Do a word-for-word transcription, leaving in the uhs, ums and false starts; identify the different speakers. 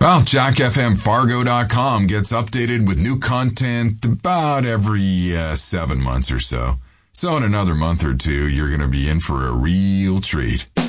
Speaker 1: Well, Jack F M Fargo dot com gets updated with new content about every uh, seven months or so. So in another month or two, you're going to be in for a real treat.